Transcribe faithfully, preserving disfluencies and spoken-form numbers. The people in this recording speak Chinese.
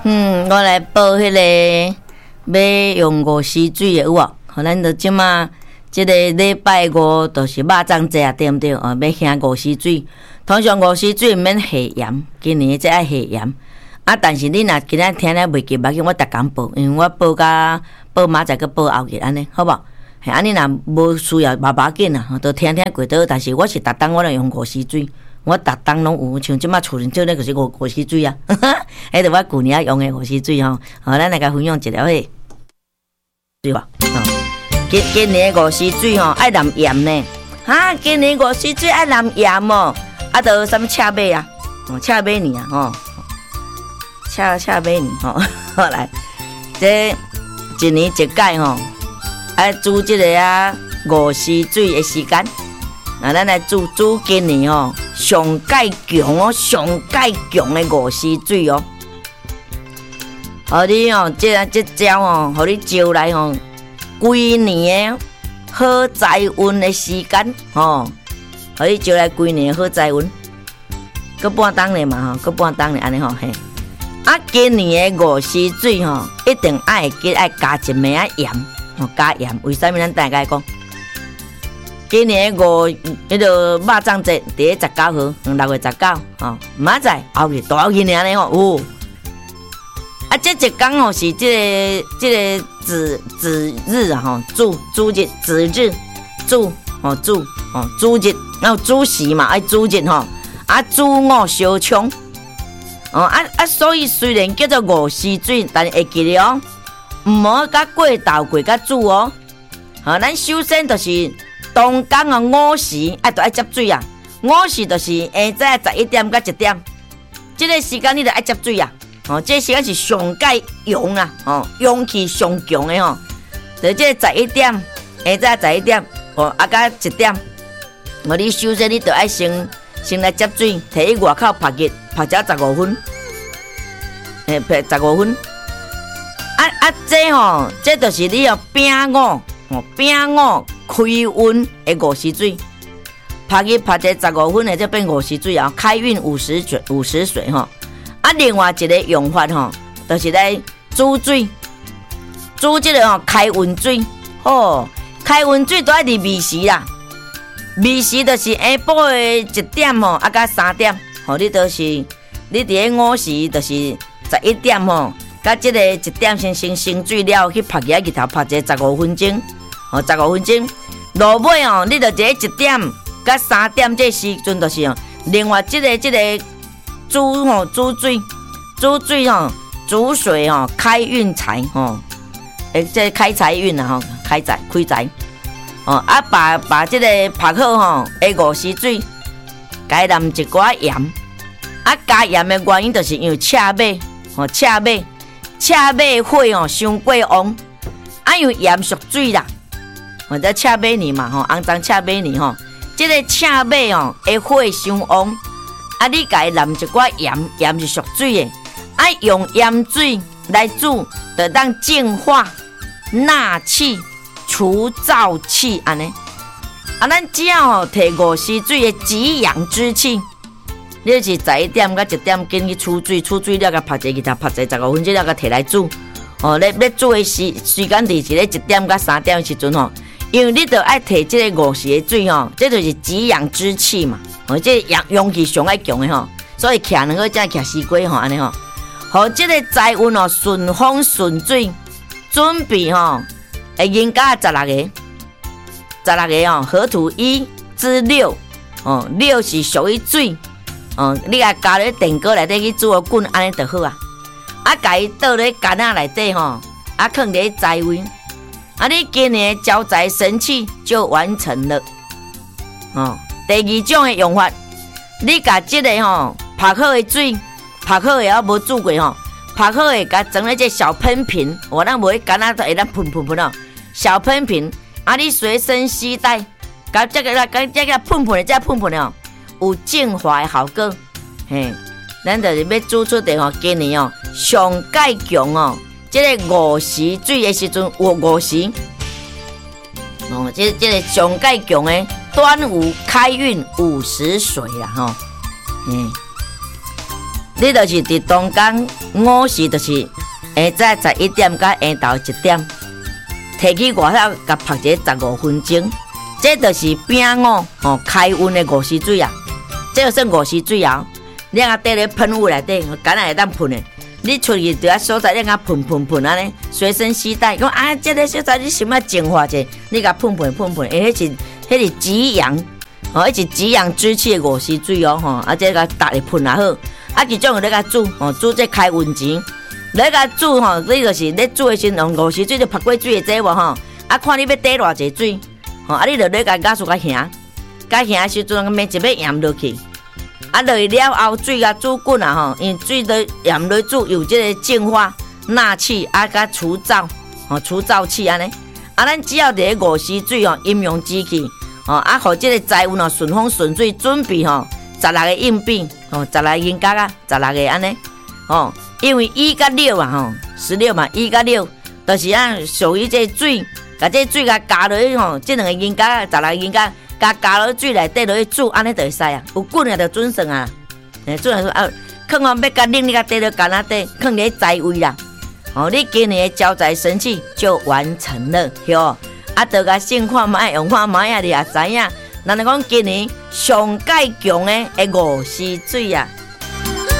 嗯，我来报迄个要用五溪水的有无？吼，咱就即马即个礼拜五就是肉粽节啊，对毋对？哦，要行五溪水。通常五溪水毋免下盐，今年即爱下盐。啊，但是你若今仔听了袂记，别紧，我逐工报，因为我报甲报明仔个报后日安尼，好无？嘿，安尼若无需要，嘛无紧啊，都听听过倒。但是我是逐当我拢用五溪水。我逐当拢有，像即马厝里做咧就是五五溪水啊，迄著我旧年用诶五溪水吼，吼，咱来甲分享一条迄，对吧？吼，今今年五溪水吼爱淋盐呢，哈，今年五溪水爱淋盐哦，啊，著啥物赤马啊，哦，赤马年啊，吼，赤赤马年吼，好来，这一年一届吼，爱煮即个啊五溪水诶时间。那咱来煮煮今年吼上介强哦，上介强的五溪水哦。互你哦，这这招哦，互你招来吼，规年的好财运的时间吼，互你招来规年的好财运。搁半当咧嘛吼，搁半当咧安尼吼嘿。啊，今年的五溪水吼，一定爱记爱加一枚啊盐，吼加盐。为啥物咱大家讲？今年五迄个肉粽节伫咧十九号，六月十九，吼，明仔后日大后日尔呢吼，有。啊，这一天吼是即、这个即、这个子子日啊吼，主主日子日主吼主吼主日，然后主时嘛爱主日吼，啊主午相冲，哦啊啊，所以虽然叫做五溪水，但是会记得哦，唔好甲过头过甲主哦。好，咱首先就是。当天啊，午时啊，就爱接水啊。午时就是下早十一点到一点，这个时间你就爱接水啊。哦，这个时间是上介阳啊，哦，阳气上强的吼。就这个十一点，下早十一点，哦，啊，到一点，我你首先你就爱先先来接水，摕去外口拍热，拍只十五分，诶，拍十五分。啊啊，这吼、哦，这就是你要拼五，哦，拼五。开运的五溪水，拍去拍一十五分的，就变五溪水啊！开运五十水，五十水吼。啊，另外一个用法吼，就是来煮水，煮这个吼开运水。哦，开运水都爱伫暝时啦，暝时就是下晡的一点吼，啊，到三点，吼，你都是你伫咧午时就是十一点吼，甲这个一点先先升水了，去拍起日头拍一十五分钟。哦，十五分钟，落尾哦，你就这一点到三点这时阵，就是哦，另外这个这个煮吼煮水，煮水吼煮水吼开运财吼，诶，这开财运啊吼，开财开财，哦啊把把这个拍好吼，下五溪水，加淋一寡盐，啊加盐的原因就是因为赤马，吼赤马，赤马火哦伤过旺，啊因为盐属水啦。或者赤马年嘛吼，肮脏赤马年吼，这个赤马哦，会火伤旺，啊，你家淋一寡盐，盐是属水的，爱用盐水来煮，就当净化、纳气、除燥气安尼。啊，咱只要吼提五溪水的极阳之气，你就是十一点到一点紧去储水，储水了，甲拍一个，拍一十五分钟了，甲摕来煮。哦，咧咧煮的时时间就是咧一点到三点的时阵吼。因为你著爱摕即个五溪的水吼，这就是极阳之气嘛，哦，这阳阳气上爱强的吼，所以徛两个才徛西瓜吼安尼吼，互即个财运哦顺风顺水，准备吼会迎加十六个，十六个哦，河图一至六，哦，六是属于水，哦，你甲加咧电锅内底去煮个滚安尼就好啊，啊，甲伊倒咧干仔内底吼，啊，放咧财位。啊！你今年的招财神器就完成了。哦，第二种的用法，你把这个吼拍好的水，拍好的还无煮过吼，拍好的甲装咧这小喷瓶，我咱无干那会咱喷喷喷哦，小喷瓶，啊，你随身携带，甲这个甲这个喷喷的这喷喷的哦，有净化的效果。嘿，咱就是要煮出的吼，今年哦上介强哦。这个五溪水的时阵有五溪，哦，这这个上介强的端午开运五十水啦吼，嗯，你就是伫当天午时就是下早十一点到下昼一点，摕去外头甲泡一个十五分钟，这就是饼五吼开温的五丝水啊，这就算五丝水啊。你啊缀咧喷雾内底，敢若会当喷的。你出去伫遐所在，你啊喷喷喷安尼，随身携带。讲啊，这个所在你想要净化者，你甲喷喷喷喷，诶，迄是迄是止痒，吼，迄是止痒之气的五丝水哦，吼，啊，这个逐日喷也好。啊，其中有咧甲煮，吼，煮这开温钱，咧甲煮吼，你就是咧煮的时阵用五丝水就拍过水的这无吼，啊，看你要滴偌济水，吼，啊，你就咧甲加速甲行，甲行的时阵，慢一要淹落去。啊，落去了后，水甲煮滚啊吼，因为水都盐落煮有这个净化、纳气啊，甲除燥，吼除燥气安尼。啊，咱只要伫个五丝水吼，饮用机器，吼啊，互这个财运哦顺风顺水，准备吼十六个硬币，吼十六个银角啊，十六个安尼，吼，因为一甲六啊吼，十六嘛，一甲六，就是啊属于这水，甲这水甲加落去吼，这两个银角啊，十六个银角。加加落水内底落去煮，安尼就会使啊。有滚啊，就准算啊。诶，准说啊，放哦要甲冷，你甲底落干那底，放伫财位啦。哦，你今年的招财神器就完成了，哟。啊，就甲先看卖，用看卖啊，你也知影。咱来讲今年上界强的五丝水啊。